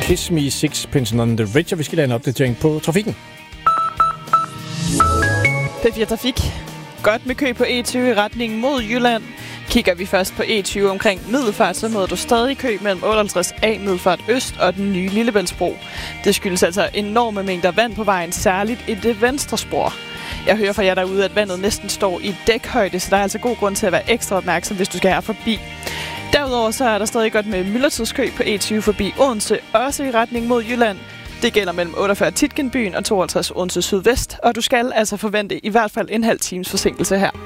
Kiss Me Sixpence on the Rich, og vi skal lade en opdatering på trafikken. P4 Trafik. Godt med kø på E20 i retning mod Jylland. Kigger vi først på E20 omkring Middelfart, så møder du stadig kø mellem 58A Middelfart Øst og den nye Lillebæltsbro. Det skyldes altså enorme mængder vand på vejen, særligt i det venstre spor. Jeg hører fra jer derude, at vandet næsten står i dækhøjde, så der er altså god grund til at være ekstra opmærksom, hvis du skal her forbi. Derudover så er der stadig godt med myldretidskø på E20 forbi Odense, også i retning mod Jylland. Det gælder mellem 48 Tietgenbyen og 52 Odense Sydvest, og du skal altså forvente i hvert fald en halv times forsinkelse her.